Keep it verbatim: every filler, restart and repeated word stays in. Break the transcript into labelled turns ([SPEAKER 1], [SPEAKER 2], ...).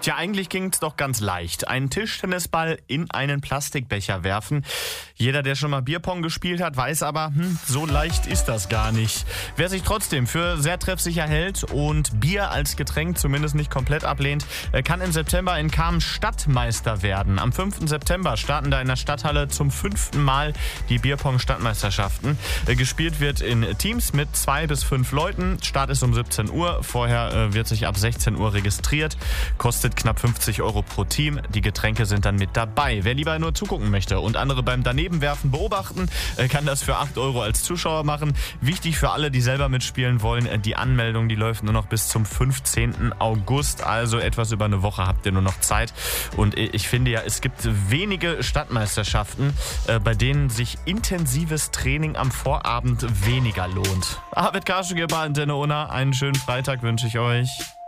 [SPEAKER 1] Tja, eigentlich ging's doch ganz leicht. Einen Tischtennisball in einen Plastikbecher werfen. Jeder, der schon mal Bierpong gespielt hat, weiß aber, hm, so leicht ist das gar nicht. Wer sich trotzdem für sehr treffsicher hält und Bier als Getränk zumindest nicht komplett ablehnt, kann im September in Kamen Stadtmeister werden. Am fünften September starten da in der Stadthalle zum fünften Mal die Bierpong-Stadtmeisterschaften. Gespielt wird in Teams mit zwei bis fünf Leuten. Start ist um siebzehn Uhr. Vorher wird sich ab sechzehn Uhr registriert. Kostet knapp fünfzig Euro pro Team. Die Getränke sind dann mit dabei. Wer lieber nur zugucken möchte und andere beim Danebenwerfen beobachten, kann das für acht Euro als Zuschauer machen. Wichtig für alle, die selber mitspielen wollen, die Anmeldung, die läuft nur noch bis zum fünfzehnten August. Also etwas über eine Woche habt ihr nur noch Zeit. Und ich finde ja, es gibt wenige Stadtmeisterschaften, bei denen sich intensives Training am Vorabend weniger lohnt. Ahmet Karşıgeber, Antenne Unna. Einen schönen Freitag wünsche ich euch.